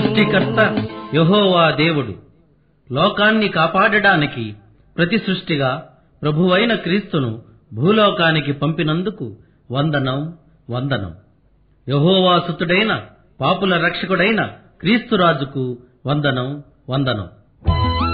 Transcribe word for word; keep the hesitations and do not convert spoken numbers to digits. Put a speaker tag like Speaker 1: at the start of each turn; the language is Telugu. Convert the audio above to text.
Speaker 1: సృష్టికర్త యెహోవా దేవుడు. లోకాన్ని కాపాడడానికి ప్రతి సృష్టిగా ప్రభువైన క్రీస్తును భూలోకానికి పంపినందుకు వందనం వందనం. యెహోవా సుతుడైన పాపుల రక్షకుడైన క్రీస్తురాజుకు వందనం వందనం.